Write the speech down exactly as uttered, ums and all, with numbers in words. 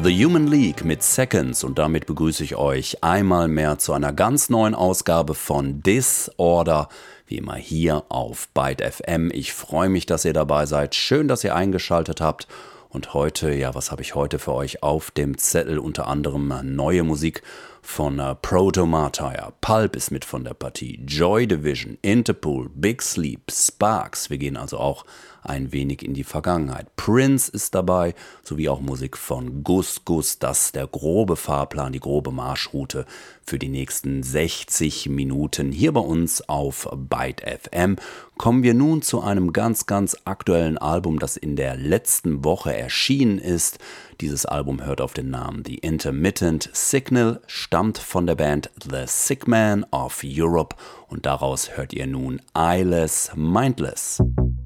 The Human League mit Seconds und damit begrüße ich euch einmal mehr zu einer ganz neuen Ausgabe von Disorder, wie immer hier auf Byte F M. Ich freue mich, dass ihr dabei seid. Schön, dass ihr eingeschaltet habt. Und heute, ja, was habe ich heute für euch auf dem Zettel? Unter anderem neue Musik von äh, Proto Martyr. Pulp ist mit von der Partie. Joy Division, Interpol, Big Sleep, Sparks. Wir gehen also auch ein wenig in die Vergangenheit. Prince ist dabei, sowie auch Musik von Gus Gus. Das ist der grobe Fahrplan, die grobe Marschroute für die nächsten sechzig Minuten hier bei uns auf Byte F M. Kommen wir nun zu einem ganz, ganz aktuellen Album, das in der letzten Woche erschienen ist. Dieses Album hört auf den Namen The Intermittent Signal, stammt von der Band The Sick Man of Europe und daraus hört ihr nun Eyeless Mindless.